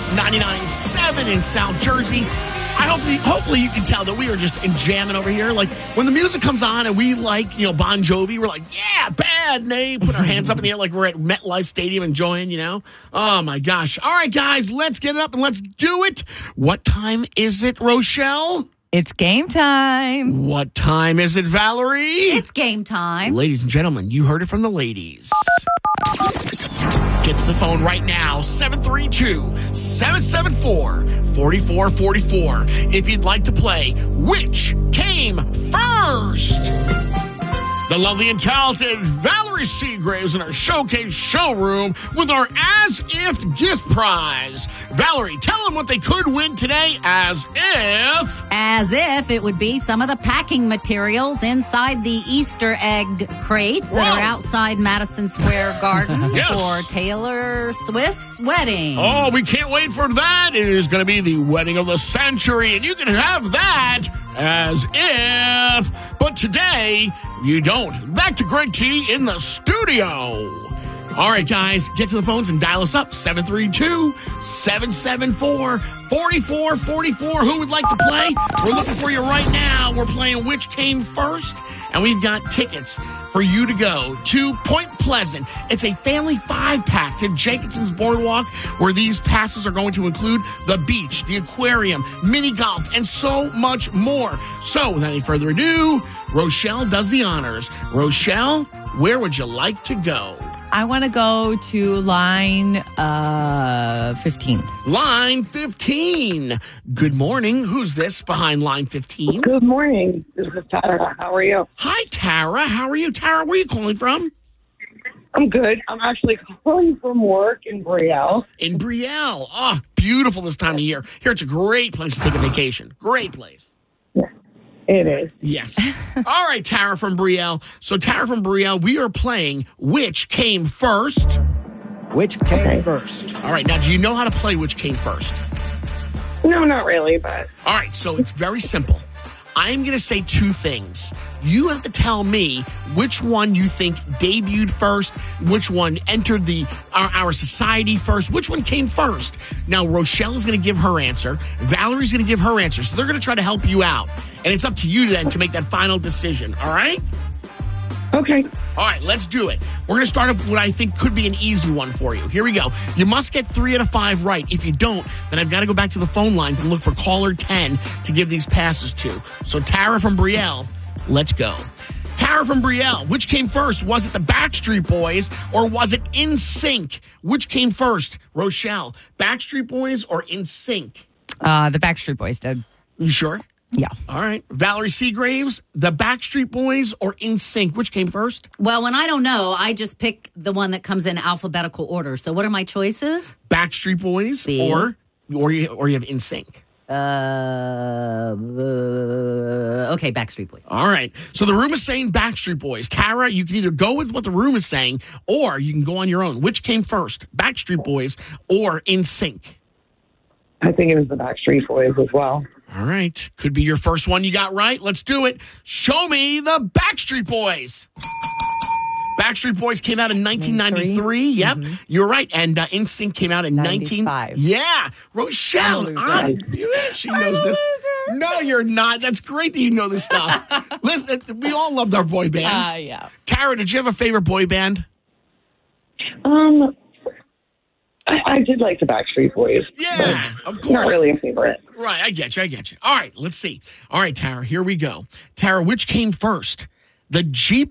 Kiss 99.7 in South Jersey. Hopefully you can tell that we are just jamming over here. Like when the music comes on and we like, Bon Jovi, we're like, yeah, bad name. Put our hands up in the air like we're at MetLife Stadium enjoying, Oh my gosh. All right, guys, let's get it up and let's do it. What time is it, Rochelle? It's game time. What time is it, Valerie? It's game time. Ladies and gentlemen, you heard it from the ladies. Get to the phone right now, 732-774-4444. If you'd like to play Which Came First? The lovely and talented Valerie Seagraves in our showcase showroom with our As If gift prize. Valerie, tell them what they could win today as if... As if it would be some of the packing materials inside the Easter egg crates that are outside Madison Square Garden for Taylor Swift's wedding. Oh, we can't wait for that. It is going to be the wedding of the century, and you can have that as if. But today, you don't. Back to Greg T in the studio. All right, guys, get to the phones and dial us up, 732-774-4444. Who would like to play? We're looking for you right now. We're playing Which Came First, and we've got tickets for you to go to Point Pleasant. It's a family 5-pack to Jacobson's Boardwalk, where these passes are going to include the beach, the aquarium, mini golf, and so much more. So, without any further ado, Rochelle does the honors. Rochelle, where would you like to go? I want to go to line 15. Line 15. Good morning. Who's this behind line 15? Good morning. This is Tara. How are you? Hi, Tara. How are you, Tara? Where are you calling from? I'm good. I'm actually calling from work in Brielle. In Brielle. Oh, beautiful this time of year. Here, it's a great place to take a vacation. Great place. It is. Yes. All right, Tara from Brielle. So, Tara from Brielle, we are playing Which Came First? Which came first? All right, now, do you know how to play Which Came First? No, not really, but... All right, so it's very simple. I'm going to say two things. You have to tell me which one you think debuted first, which one entered our society first, which one came first. Now, Rochelle is going to give her answer. Valerie's going to give her answer. So they're going to try to help you out. And it's up to you then to make that final decision. All right? Okay. All right, let's do it. We're going to start with what I think could be an easy one for you. Here we go. You must get 3 out of 5 right. If you don't, then I've got to go back to the phone lines and look for caller 10 to give these passes to. So Tara from Brielle, let's go. Tara from Brielle, which came first? Was it the Backstreet Boys or was it NSYNC? Which came first? Rochelle, Backstreet Boys or NSYNC? The Backstreet Boys did. You sure? Yeah. All right. Valerie Seagraves, the Backstreet Boys or NSYNC? Which came first? Well, when I don't know, I just pick the one that comes in alphabetical order. So what are my choices? Backstreet Boys B. or you have NSYNC? Okay, Backstreet Boys. All right. So the room is saying Backstreet Boys. Tara, you can either go with what the room is saying or you can go on your own. Which came first? Backstreet Boys or NSYNC? I think it was the Backstreet Boys as well. All right. Could be your first one you got right. Let's do it. Show me the Backstreet Boys. Backstreet Boys came out in 1993. Yep. Mm-hmm. You're right. And NSYNC came out in 95. Yeah. Rochelle. She knows this. No, you're not. That's great that you know this stuff. Listen, we all loved our boy bands. Yeah. Tara, did you have a favorite boy band? I did like the Backstreet Boys. Yeah, of course. Not really a favorite. Right, I get you. All right, let's see. All right, Tara, here we go. Tara, which came first? The Jeep